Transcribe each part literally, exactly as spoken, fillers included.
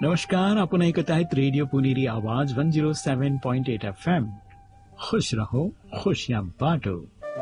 नमस्कार, आपण ऐकत आहेत रेडिओ पुणेरी आवाज वन झिरो सेवन पॉइंट एट एफ एम. खुश रहो, खुशियां बांटो.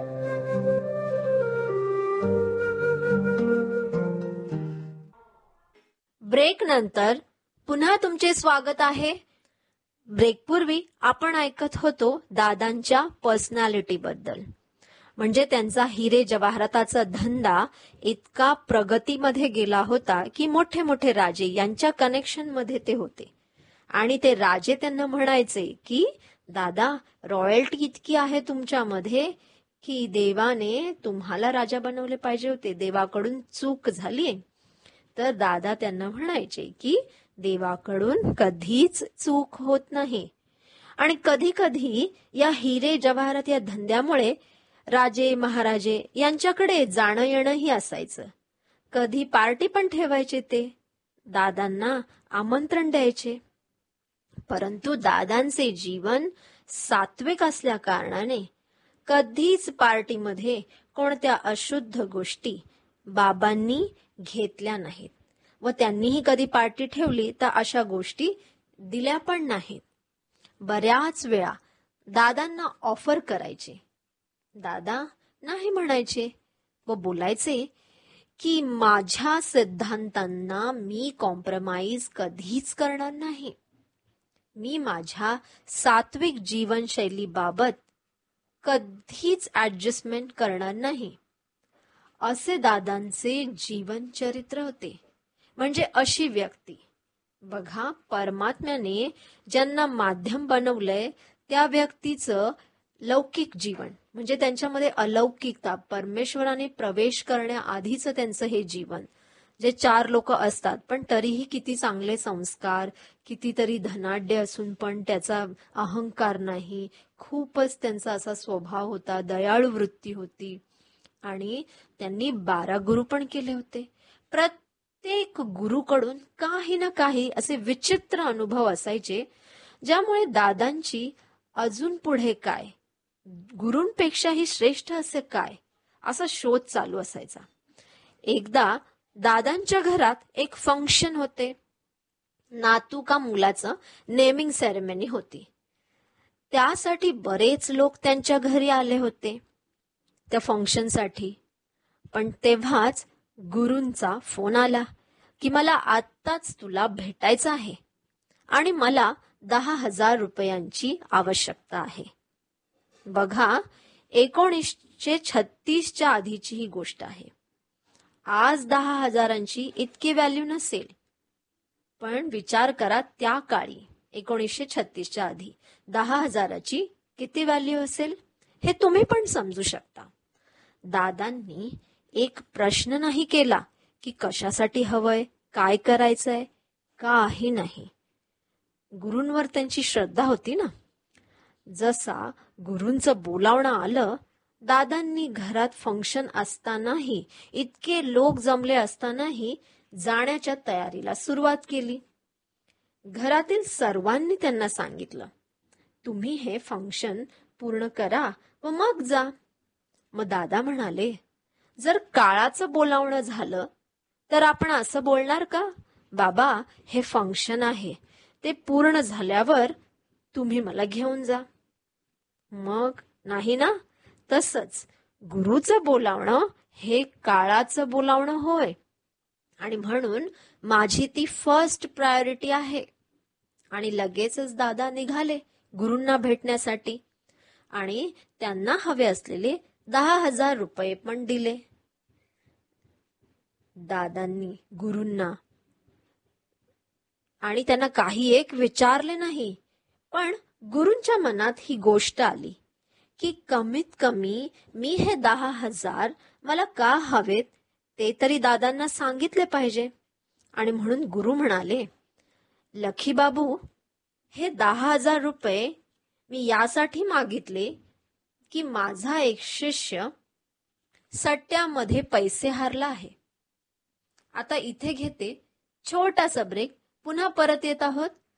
ब्रेक नंतर पुन्हा तुमचे स्वागत आहे. ब्रेकपूर्वी आपण ऐकत होतो दादांच्या पर्सनॅलिटी बद्दल. म्हणजे त्यांचा हिरे जवाहराताचा धंदा इतका प्रगतीमध्ये गेला होता की मोठे मोठे राजे यांच्या कनेक्शन मध्ये ते होते. आणि ते राजे त्यांना म्हणायचे की दादा, रॉयल्टी इतकी आहे तुमच्यामध्ये की देवाने तुम्हाला राजा बनवले पाहिजे होते, देवाकडून चूक झाली. तर दादा त्यांना म्हणायचे की देवाकडून कधीच चूक होत नाही. आणि कधी कधी या हिरे जवाहरात या धंद्यामुळे राजे महाराजे यांच्याकडे जाणं येणंही असायचं. कधी पार्टी पण ठेवायचे, ते दादांना आमंत्रण द्यायचे. परंतु दादांचे जीवन सात्विक असल्या कारणाने कधीच पार्टीमध्ये कोणत्या अशुद्ध गोष्टी बाबांनी घेतल्या नाहीत व त्यांनीही कधी पार्टी ठेवली तर अशा गोष्टी दिल्या पण नाहीत. बऱ्याच वेळा दादांना ऑफर करायचे, दादा नाही म्हणायचे व बोलायचे की माझ्या सिद्धांतांना मी कॉम्प्रोमाइज कधीच करणार नाही. मी माझ्या सात्विक जीवनशैलीबाबत कधीच ऍडजस्टमेंट करणार नाही. असे दादांचे जीवन चरित्र होते. म्हणजे अशी व्यक्ती बघा, परमात्म्याने ज्यांना माध्यम बनवलंय त्या व्यक्तीचं लौकिक जीवन म्हणजे त्यांच्यामध्ये अलौकिकता, परमेश्वराने प्रवेश करण्याआधीचं त्यांचं हे जीवन, जे चार लोक असतात पण तरीही किती चांगले संस्कार, कितीतरी धनाढ्य असून पण त्याचा अहंकार नाही, खूपच त्यांचा असा स्वभाव होता, दयाळू वृत्ती होती. आणि त्यांनी बारा गुरु पण केले होते. प्रत्येक गुरुकडून काही ना काही असे विचित्र अनुभव असायचे ज्यामुळे दादांची अजून पुढे काय, गुरूंपेक्षाही श्रेष्ठ असे काय, असा शोध चालू असायचा. एकदा दादांच्या घरात एक फंक्शन होते. नातू का मुलाचं नेमिंग सेरेमनी होती. त्यासाठी बरेच लोक त्यांच्या घरी आले होते त्या फंक्शनसाठी. पण तेव्हाच गुरूंचा फोन आला की मला आत्ताच तुला भेटायचं आहे आणि मला दहा हजार रुपयांची आवश्यकता आहे. बघा, एकोणीसशे छत्तीसच्या आधीची ही गोष्ट आहे. आज दहा हजारांची इतकी व्हॅल्यू नसेल, पण विचार करा त्या काळी एकोणीसशे छत्तीसच्या आधी दहा हजाराची किती व्हॅल्यू असेल हे तुम्ही पण समजू शकता. दादांनी एक प्रश्न नाही केला की कशासाठी हवंय, काय करायचंय, काही नाही. गुरूंवर त्यांची श्रद्धा होती ना. जसा गुरूंचं बोलावणं आलं, दादांनी घरात फंक्शन असतानाही, इतके लोक जमले असतानाही जाण्याच्या तयारीला सुरुवात केली. घरातील सर्वांनी त्यांना सांगितलं, तुम्ही हे फंक्शन पूर्ण करा व मग जा. मग दादा म्हणाले, जर काळाचं बोलावणं झालं तर आपण असं बोलणार का, बाबा हे फंक्शन आहे, ते पूर्ण झाल्यावर तुम्ही मला घेऊन जा. मग नाही ना. तसंच गुरुचं बोलावणं हे काळाचं बोलावणं होय आणि म्हणून माझी ती फर्स्ट प्रायोरिटी आहे. आणि लगेचच दादा निघाले गुरूंना भेटण्यासाठी आणि त्यांना हवे असलेले दहा हजार रुपये पण दिले. दादांनी गुरूंना आणि त्यांना काही एक विचारले नाही, पण गुरूंच्या मनात ही गोष्ट आली की कमीत कमी मी हे दहा हजार मला का हवेत ते तरी दादांना सांगितले पाहिजे. आणि म्हणून गुरु म्हणाले, लखी बाबू, हे दहा हजार रुपये मी यासाठी मागितले की माझा एक शिष्य सट्ट्यामध्ये पैसे हारला आहे. आता इथे घेते छोटासा ब्रेक, पुन्हा परत येत आहोत